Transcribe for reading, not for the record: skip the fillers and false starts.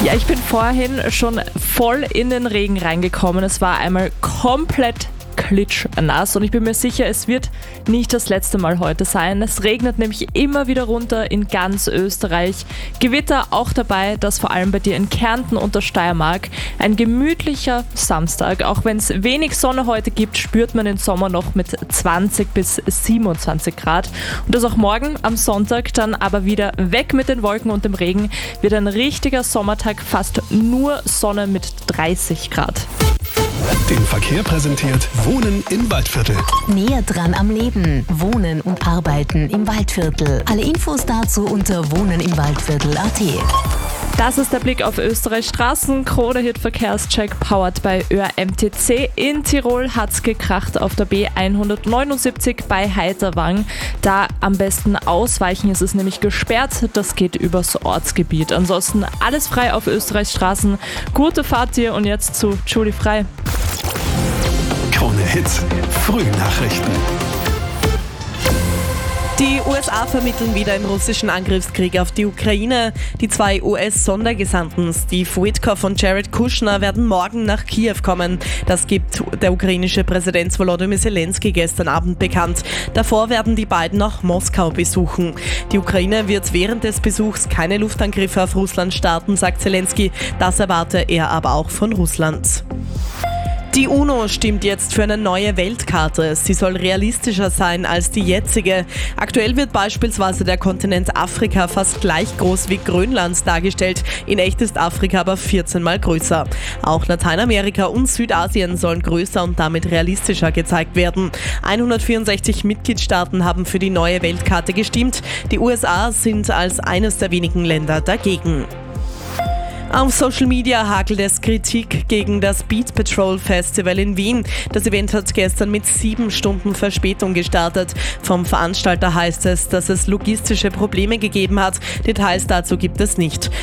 Ja, ich bin vorhin schon voll in den Regen reingekommen. Es war einmal komplett klitschnass und ich bin mir sicher, es wird nicht das letzte Mal heute sein. Es regnet nämlich immer wieder runter in ganz Österreich. Gewitter auch dabei, das vor allem bei dir in Kärnten und der Steiermark. Ein gemütlicher Samstag. Auch wenn es wenig Sonne heute gibt, spürt man den Sommer noch mit 20 bis 27 Grad. Und das auch morgen am Sonntag dann aber wieder weg mit den Wolken und dem Regen. Wird ein richtiger Sommertag, fast nur Sonne mit 30 Grad. Den Verkehr präsentiert Wohnen im Waldviertel. Näher dran am Leben. Wohnen und Arbeiten im Waldviertel. Alle Infos dazu unter wohnenimwaldviertel.at. Das ist der Blick auf Österreichs Straßen. Krone-Hit Verkehrscheck powered bei ÖRMTC. In Tirol hat's gekracht auf der B179 bei Heiterwang. Da am besten ausweichen, es ist nämlich gesperrt. Das geht übers Ortsgebiet. Ansonsten alles frei auf Österreichs Straßen. Gute Fahrt dir und jetzt zu Julie Frei. Krone-Hit Frühnachrichten. Die USA vermitteln wieder im russischen Angriffskrieg auf die Ukraine. Die 2 US-Sondergesandten Steve Witkoff und Jared Kushner werden morgen nach Kiew kommen. Das gibt der ukrainische Präsident Volodymyr Zelensky gestern Abend bekannt. Davor werden die beiden auch Moskau besuchen. Die Ukraine wird während des Besuchs keine Luftangriffe auf Russland starten, sagt Zelensky. Das erwarte er aber auch von Russland. Die UNO stimmt jetzt für eine neue Weltkarte. Sie soll realistischer sein als die jetzige. Aktuell wird beispielsweise der Kontinent Afrika fast gleich groß wie Grönland dargestellt. In echt ist Afrika aber 14 Mal größer. Auch Lateinamerika und Südasien sollen größer und damit realistischer gezeigt werden. 164 Mitgliedstaaten haben für die neue Weltkarte gestimmt. Die USA sind als eines der wenigen Länder dagegen. Auf Social Media hakelt es Kritik gegen das Beat Patrol Festival in Wien. Das Event hat gestern mit 7 Stunden Verspätung gestartet. Vom Veranstalter heißt es, dass es logistische Probleme gegeben hat. Details dazu gibt es nicht.